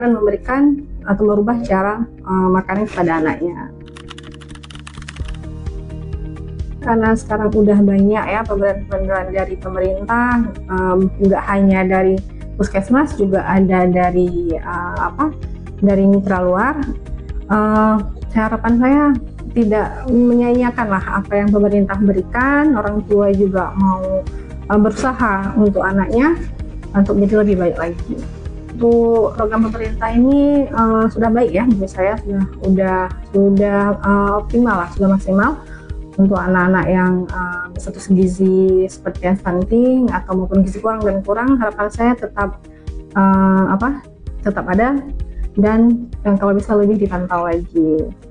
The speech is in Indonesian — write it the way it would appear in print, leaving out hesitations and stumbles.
memberikan atau merubah cara makanan kepada anaknya. Karena sekarang udah banyak ya pemberian dari pemerintah, nggak hanya dari puskesmas, juga ada dari dari mitra luar. Harapan saya tidak menyanyiakan lah apa yang pemerintah berikan. Orang tua juga mau berusaha untuk anaknya untuk menjadi lebih baik lagi. Untuk program pemerintah ini sudah baik ya, menurut saya sudah optimal lah, sudah maksimal untuk anak-anak yang status gizi seperti yang stunting atau maupun gizi kurang dan kurang. Harapan saya tetap tetap ada dan kalau bisa lebih dipantau lagi.